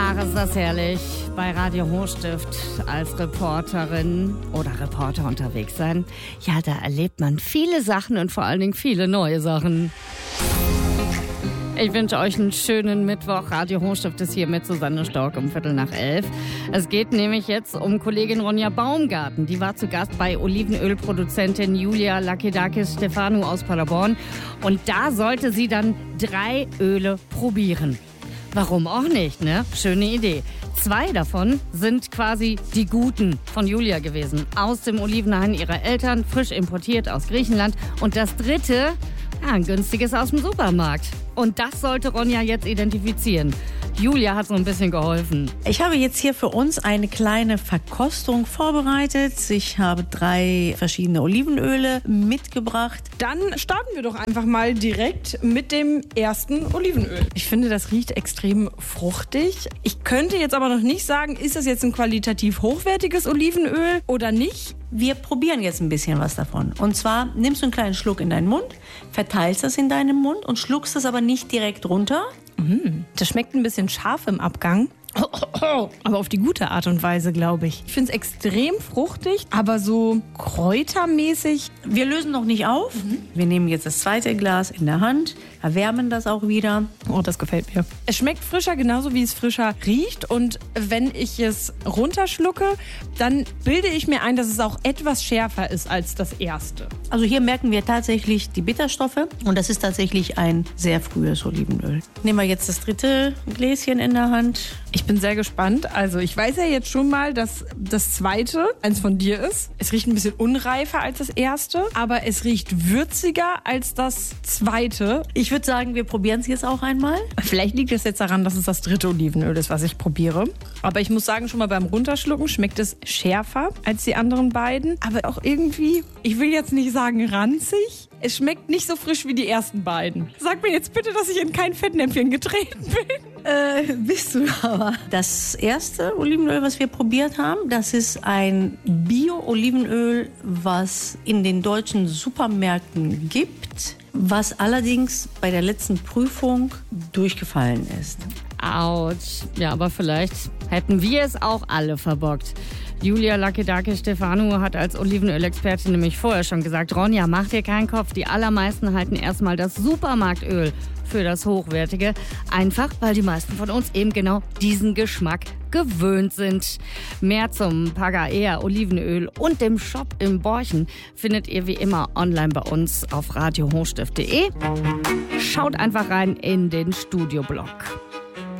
Ach, ist das herrlich, bei Radio Hochstift als Reporterin oder Reporter unterwegs sein. Ja, da erlebt man viele Sachen und vor allen Dingen viele neue Sachen. Ich wünsche euch einen schönen Mittwoch. Radio Hochstift ist hier mit Susanne Stork um 11:15. Es geht nämlich jetzt um Kollegin Ronja Baumgarten. Die war zu Gast bei Olivenölproduzentin Julia Lakedakis-Stefanou aus Paderborn. Und da sollte sie dann 3 Öle probieren. Warum auch nicht, ne? Schöne Idee. 2 davon sind quasi die guten von Julia gewesen. Aus dem Olivenhain ihrer Eltern, frisch importiert aus Griechenland. Und das 3, ein günstiges aus dem Supermarkt. Und das sollte Ronja jetzt identifizieren. Julia hat so ein bisschen geholfen. Ich habe jetzt hier für uns eine kleine Verkostung vorbereitet. Ich habe 3 verschiedene Olivenöle mitgebracht. Dann starten wir doch einfach mal direkt mit dem ersten Olivenöl. Ich finde, das riecht extrem fruchtig. Ich könnte jetzt aber noch nicht sagen, ist das jetzt ein qualitativ hochwertiges Olivenöl oder nicht? Wir probieren jetzt ein bisschen was davon. Und zwar nimmst du einen kleinen Schluck in deinen Mund, verteilst das in deinem Mund und schluckst das aber nicht direkt runter. Das schmeckt ein bisschen scharf im Abgang. Aber auf die gute Art und Weise, glaube ich. Ich finde es extrem fruchtig, aber so kräutermäßig. Wir lösen noch nicht auf. Wir nehmen jetzt das 2. Glas in der Hand, erwärmen das auch wieder. Oh, das gefällt mir. Es schmeckt frischer, genauso wie es frischer riecht. Und wenn ich es runterschlucke, dann bilde ich mir ein, dass es auch etwas schärfer ist als das erste. Also hier merken wir tatsächlich die Bitterstoffe. Und das ist tatsächlich ein sehr frühes Olivenöl. Nehmen wir jetzt das 3. Gläschen in der Hand. Ich bin sehr gespannt. Also ich weiß ja jetzt schon mal, dass das 2. eins von dir ist. Es riecht ein bisschen unreifer als das erste, aber es riecht würziger als das 2. Ich würde sagen, wir probieren es jetzt auch einmal. Vielleicht liegt es jetzt daran, dass es das 3. Olivenöl ist, was ich probiere. Aber ich muss sagen, schon mal beim Runterschlucken schmeckt es schärfer als die anderen beiden. Aber auch irgendwie, ich will jetzt nicht sagen ranzig. Es schmeckt nicht so frisch wie die ersten beiden. Sag mir jetzt bitte, dass ich in kein Fettnäpfchen getreten bin. Bist du aber. Das erste Olivenöl, was wir probiert haben, das ist ein Bio-Olivenöl, was in den deutschen Supermärkten gibt, was allerdings bei der letzten Prüfung durchgefallen ist. Autsch. Ja, aber vielleicht hätten wir es auch alle verbockt. Julia Lakedakis-Stefanou hat als Olivenölexpertin nämlich vorher schon gesagt, Ronja, mach dir keinen Kopf. Die allermeisten halten erstmal das Supermarktöl für das Hochwertige. Einfach, weil die meisten von uns eben genau diesen Geschmack gewöhnt sind. Mehr zum Pagaea Olivenöl und dem Shop im Borchen findet ihr wie immer online bei uns auf radiohochstift.de. Schaut einfach rein in den Studioblog.